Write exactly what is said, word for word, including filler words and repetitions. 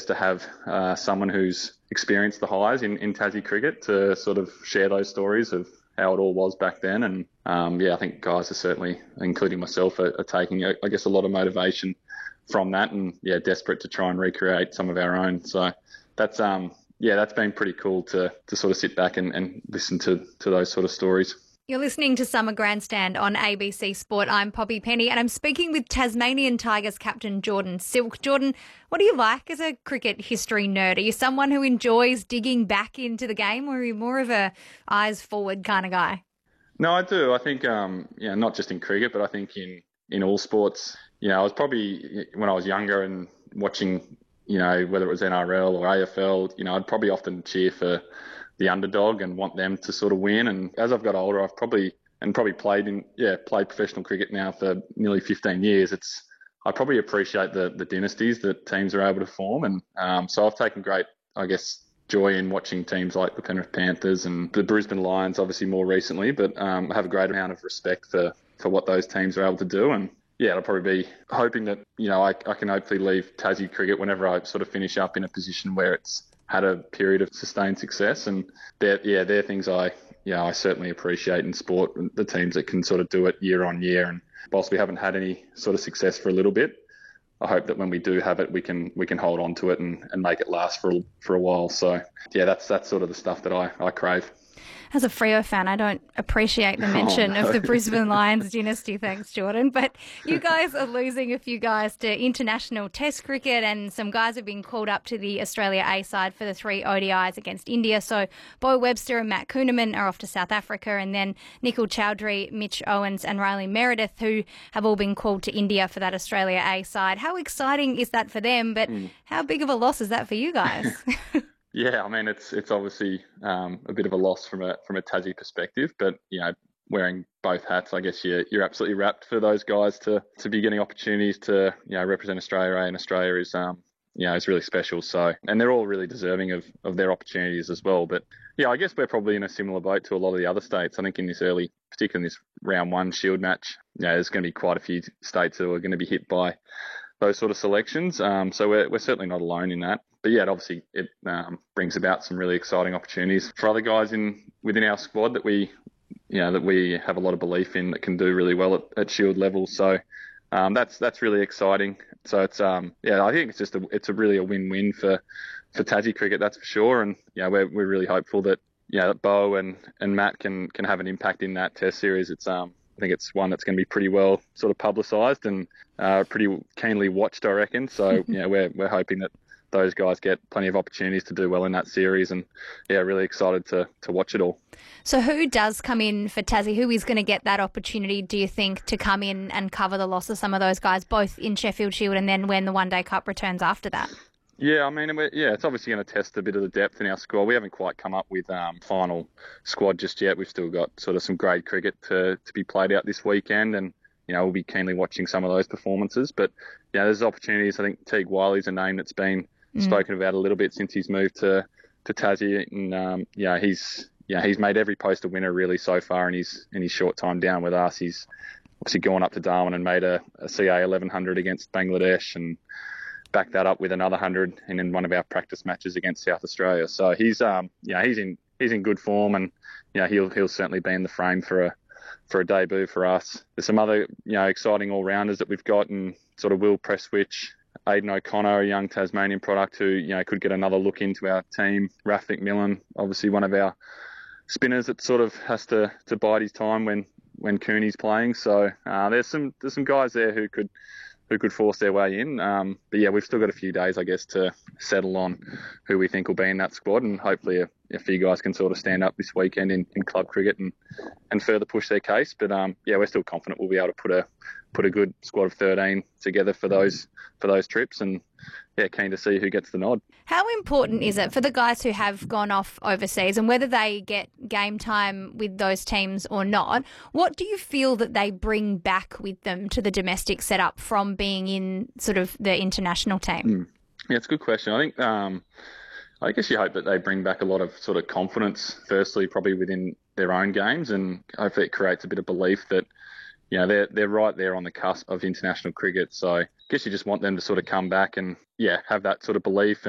to have uh, someone who's experienced the highs in, in Tassie cricket to sort of share those stories of how it all was back then. And um, yeah, I think guys are certainly, including myself, are, are taking, I guess, a lot of motivation from that, and yeah, desperate to try and recreate some of our own. So that's um yeah, that's been pretty cool to to sort of sit back and, and listen to to those sort of stories. You're listening to Summer Grandstand on A B C Sport. I'm Poppy Penny, and I'm speaking with Tasmanian Tigers captain Jordan Silk. Jordan, what do you like as a cricket history nerd? Are you someone who enjoys digging back into the game, or are you more of a eyes forward kind of guy? No, I do. I think, um, you know, not just in cricket, but I think in, in all sports. You know, I was probably, when I was younger and watching, you know, whether it was N R L or A F L, you know, I'd probably often cheer for the underdog and want them to sort of win. And as I've got older, I've probably, and probably played in, yeah, played professional cricket now for nearly fifteen years. It's, I probably appreciate the, the dynasties that teams are able to form. And um, so I've taken great, I guess, joy in watching teams like the Penrith Panthers and the Brisbane Lions, obviously more recently, but um, I have a great amount of respect for, for what those teams are able to do. And yeah, I'll probably be hoping that, you know, I, I can hopefully leave Tassie cricket whenever I sort of finish up in a position where it's had a period of sustained success. And they're, yeah, they're things I, yeah, I certainly appreciate in sport, the teams that can sort of do it year on year. And whilst we haven't had any sort of success for a little bit, I hope that when we do have it, we can we can hold on to it and, and make it last for for a while. So yeah, that's that's sort of the stuff that I, I crave. As a Freo fan, I don't appreciate the mention oh, no. of the Brisbane Lions dynasty. Thanks, Jordan. But you guys are losing a few guys to international test cricket, and some guys have been called up to the Australia A side for the three O D Is against India. So Bo Webster and Matt Kuhneman are off to South Africa, and then Nikhil Chowdhury, Mitch Owens and Riley Meredith, who have all been called to India for that Australia A side. How exciting is that for them? But mm. how big of a loss is that for you guys? Yeah, I mean, it's it's obviously um, a bit of a loss from a from a Tassie perspective, but you know, wearing both hats, I guess you're you're absolutely wrapped for those guys to, to be getting opportunities to you know represent Australia. And Australia is um you know is really special. So, and they're all really deserving of, of their opportunities as well. But yeah, I guess we're probably in a similar boat to a lot of the other states. I think in this early, particularly in this round one Shield match, you know, there's going to be quite a few states that are going to be hit by those sort of selections. Um, so we're we're certainly not alone in that. But yeah, it obviously it um, brings about some really exciting opportunities for other guys in within our squad that we, you know, that we have a lot of belief in that can do really well at, at Shield level. So um, that's that's really exciting. So it's um yeah, I think it's just a it's a really a win-win for for Tassie cricket, that's for sure. And yeah, we're we're really hopeful that yeah that Bo and, and Matt can can have an impact in that Test series. It's um I think it's one that's going to be pretty well sort of publicised and uh, pretty keenly watched, I reckon. So yeah, we're we're hoping that those guys get plenty of opportunities to do well in that series, and yeah, really excited to to watch it all. So who does come in for Tassie? Who is going to get that opportunity, do you think, to come in and cover the loss of some of those guys, both in Sheffield Shield and then when the One Day Cup returns after that? Yeah, I mean, yeah, it's obviously going to test a bit of the depth in our squad. We haven't quite come up with um final squad just yet. We've still got sort of some grade cricket to to be played out this weekend, and you know we'll be keenly watching some of those performances. But yeah, there's opportunities. I think Teague Wiley's a name that's been Mm. spoken about a little bit since he's moved to, to Tassie, and um, yeah, he's yeah he's made every post a winner really so far in his in his short time down with us. He's obviously gone up to Darwin and made a, a C A eleven hundred against Bangladesh, and backed that up with another hundred and in one of our practice matches against South Australia. So he's um yeah he's in he's in good form, and you know he'll he'll certainly be in the frame for a for a debut for us. There's some other you know exciting all rounders that we've got, and sort of Will Prestwich, Aidan O'Connor, a young Tasmanian product who, you know, could get another look into our team. Raf McMillan, obviously one of our spinners that sort of has to, to bide his time when, when Cooney's playing. So uh, there's some there's some guys there who could who could force their way in. Um, but yeah, we've still got a few days, I guess, to settle on who we think will be in that squad, and hopefully a, a few guys can sort of stand up this weekend in, in club cricket and, and further push their case. But um, yeah, we're still confident we'll be able to put a put a good squad of thirteen together for those for those trips, and yeah, keen to see who gets the nod. How important is it for the guys who have gone off overseas, and whether they get game time with those teams or not, what do you feel that they bring back with them to the domestic setup from being in sort of the international team? Mm. Yeah, it's a good question. I think um, I guess you hope that they bring back a lot of sort of confidence, firstly, probably within their own games, and hopefully it creates a bit of belief that you know, they're they're right there on the cusp of international cricket. So I guess you just want them to sort of come back and, yeah, have that sort of belief